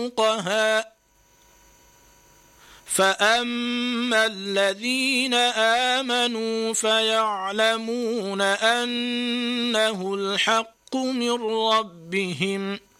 فأما الذين آمنوا فيعلمون أنه الحق من ربهم